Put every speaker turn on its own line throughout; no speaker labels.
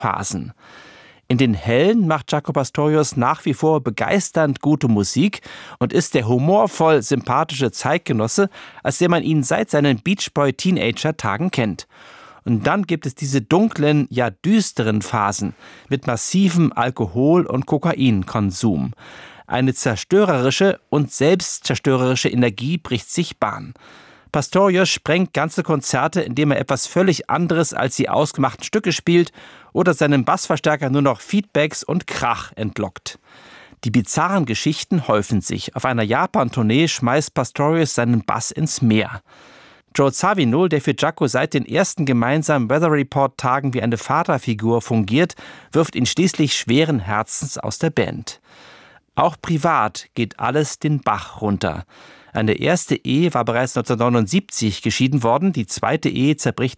Phasen. In den hellen macht Jaco Pastorius nach wie vor begeisternd gute Musik und ist der humorvoll sympathische Zeitgenosse, als der man ihn seit seinen Beach Boy-Teenager-Tagen kennt. Und dann gibt es diese dunklen, ja düsteren Phasen mit massivem Alkohol- und Kokainkonsum. Eine zerstörerische und selbstzerstörerische Energie bricht sich Bahn. Pastorius sprengt ganze Konzerte, indem er etwas völlig anderes als die ausgemachten Stücke spielt oder seinem Bassverstärker nur noch Feedbacks und Krach entlockt. Die bizarren Geschichten häufen sich. Auf einer Japan-Tournee schmeißt Pastorius seinen Bass ins Meer. Joe Zawinul, der für Jaco seit den ersten gemeinsamen Weather Report-Tagen wie eine Vaterfigur fungiert, wirft ihn schließlich schweren Herzens aus der Band. Auch privat geht alles den Bach runter. Eine erste Ehe war bereits 1979 geschieden worden, die zweite Ehe zerbricht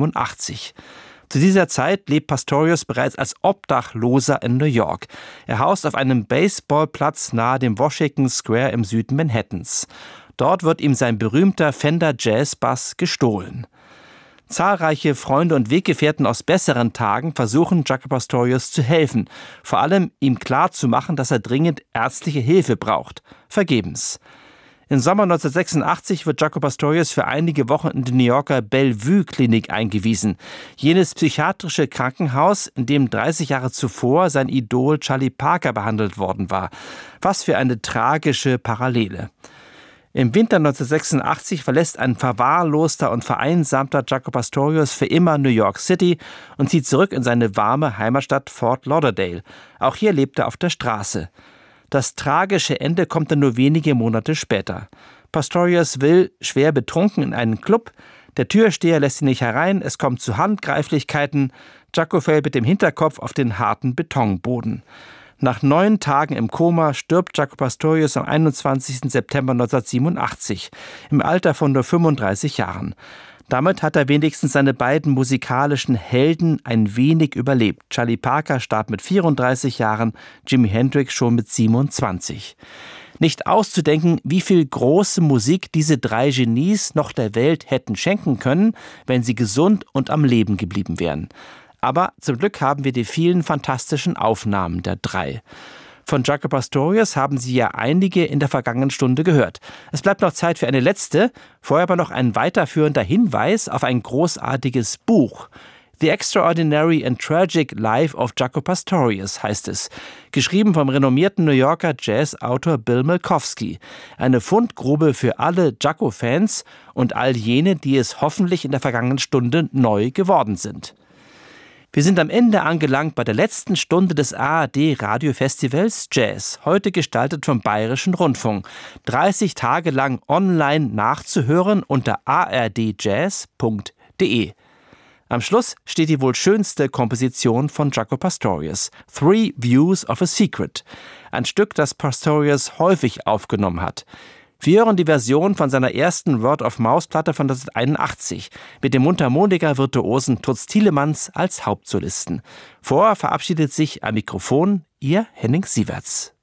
1985. Zu dieser Zeit lebt Pastorius bereits als Obdachloser in New York. Er haust auf einem Baseballplatz nahe dem Washington Square im Süden Manhattans. Dort wird ihm sein berühmter Fender Jazz Bass gestohlen. Zahlreiche Freunde und Weggefährten aus besseren Tagen versuchen, Jaco Pastorius zu helfen. Vor allem ihm klarzumachen, dass er dringend ärztliche Hilfe braucht. Vergebens. Im Sommer 1986 wird Jaco Pastorius für einige Wochen in die New Yorker Bellevue-Klinik eingewiesen. Jenes psychiatrische Krankenhaus, in dem 30 Jahre zuvor sein Idol Charlie Parker behandelt worden war. Was für eine tragische Parallele. Im Winter 1986 verlässt ein verwahrloster und vereinsamter Jaco Pastorius für immer New York City und zieht zurück in seine warme Heimatstadt Fort Lauderdale. Auch hier lebt er auf der Straße. Das tragische Ende kommt dann nur wenige Monate später. Pastorius will, schwer betrunken, in einen Club. Der Türsteher lässt ihn nicht herein, es kommt zu Handgreiflichkeiten. Jaco fällt mit dem Hinterkopf auf den harten Betonboden. Nach 9 Tagen im Koma stirbt Jaco Pastorius am 21. September 1987, im Alter von nur 35 Jahren. Damit hat er wenigstens seine beiden musikalischen Helden ein wenig überlebt. Charlie Parker starb mit 34 Jahren, Jimi Hendrix schon mit 27. Nicht auszudenken, wie viel große Musik diese 3 Genies noch der Welt hätten schenken können, wenn sie gesund und am Leben geblieben wären. Aber zum Glück haben wir die vielen fantastischen Aufnahmen der 3. Von Jaco Pastorius haben Sie ja einige in der vergangenen Stunde gehört. Es bleibt noch Zeit für eine letzte, vorher aber noch ein weiterführender Hinweis auf ein großartiges Buch. The Extraordinary and Tragic Life of Jaco Pastorius heißt es. Geschrieben vom renommierten New Yorker Jazzautor Bill Malkowski. Eine Fundgrube für alle Jaco-Fans und all jene, die es hoffentlich in der vergangenen Stunde neu geworden sind. Wir sind am Ende angelangt bei der letzten Stunde des ARD-Radiofestivals Jazz, heute gestaltet vom Bayerischen Rundfunk. 30 Tage lang online nachzuhören unter ardjazz.de. Am Schluss steht die wohl schönste Komposition von Jaco Pastorius, Three Views of a Secret, ein Stück, das Pastorius häufig aufgenommen hat. Wir hören die Version von seiner ersten Word-of-Mouth-Platte von 1981 mit dem Mundharmonika-Virtuosen Toots Thielemans als Hauptsolisten. Vorher verabschiedet sich am Mikrofon Ihr Henning Sieverts.